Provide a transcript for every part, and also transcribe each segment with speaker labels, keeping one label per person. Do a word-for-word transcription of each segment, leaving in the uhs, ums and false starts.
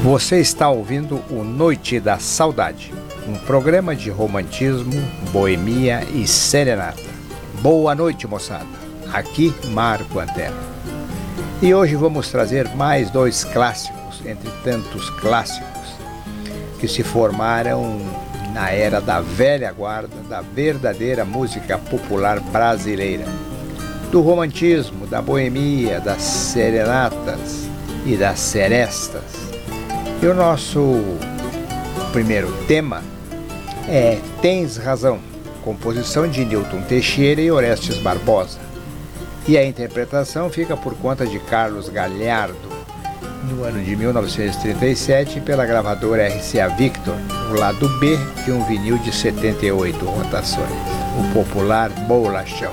Speaker 1: Você está ouvindo o Noite da Saudade, um programa de romantismo, boemia e serenata. Boa noite, moçada. Aqui Marco Antero. E hoje vamos trazer mais dois clássicos, entre tantos clássicos, que se formaram na era da velha guarda, da verdadeira música popular brasileira, do romantismo, da boemia, das serenatas e das serestas. E o nosso primeiro tema é Tens Razão, composição de Nilton Teixeira e Orestes Barbosa. E a interpretação fica por conta de Carlos Galhardo, no ano de mil novecentos e trinta e sete, pela gravadora R C A Victor, no lado B de um vinil de setenta e oito rotações, o popular Bolachão.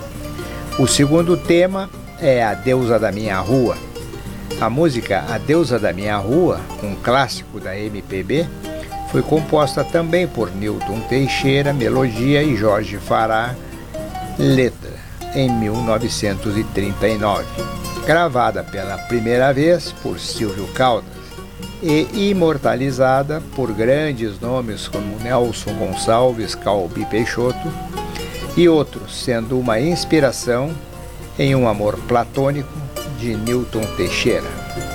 Speaker 1: O segundo tema é A Deusa da Minha Rua. A música A Deusa da Minha Rua, um clássico da M P B, foi composta também por Nilton Teixeira, melodia, e Jorge Fará, letra, em mil novecentos e trinta e nove. Gravada pela primeira vez por Silvio Caldas e imortalizada por grandes nomes como Nelson Gonçalves, Calbi Peixoto e outros, sendo uma inspiração em um amor platônico de Nilton Teixeira.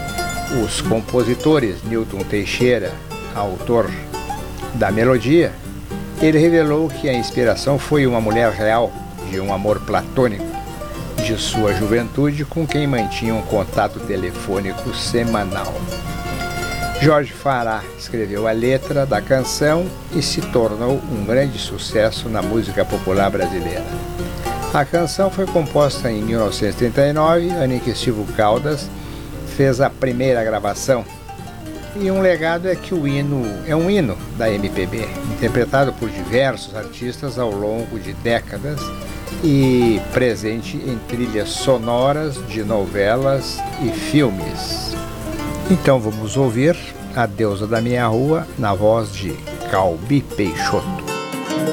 Speaker 1: Os compositores Nilton Teixeira, autor da melodia, ele revelou que a inspiração foi uma mulher real de um amor platônico de sua juventude com quem mantinha um contato telefônico semanal. Jorge Fará escreveu a letra da canção e se tornou um grande sucesso na música popular brasileira. A canção foi composta em mil novecentos e trinta e nove, ano em que Silvio Caldas fez a primeira gravação. E um legado é que o hino é um hino da M P B, interpretado por diversos artistas ao longo de décadas e presente em trilhas sonoras de novelas e filmes. Então vamos ouvir A Deusa da Minha Rua na voz de Calbi Peixoto.